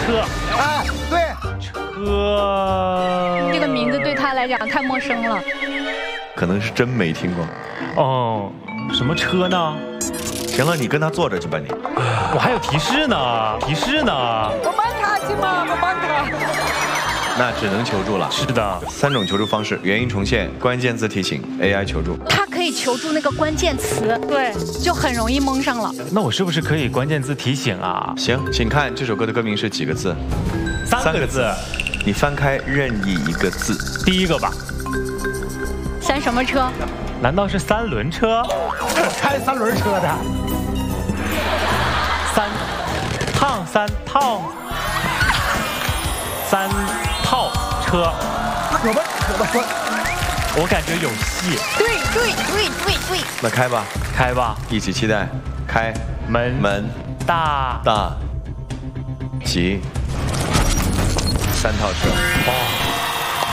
车。 哎，对， 车。 这个名字对他来讲太陌生了。 可能是真没听过。 哦，什么车呢？ 行了，你跟他坐着去吧你。 我还有提示呢，提示呢。 我帮他去嘛，我帮他。 那只能求助了。 是的 ，3种求助方式：原因重现、关键字提醒、AI 求助。 他可以求助那个关键词，对，就很容易蒙上了。 那我是不是可以关键字提醒啊？ 行，请看这首歌的歌名是几个字 ？3个字。 你翻开任意一个字。 第一个吧。 3什么车？ 难道是3轮车？ 开3轮车的。 3套3套车。 可吧。 我感觉有戏。 对。 那开吧， 开吧， 一起期待。开门大吉3套车。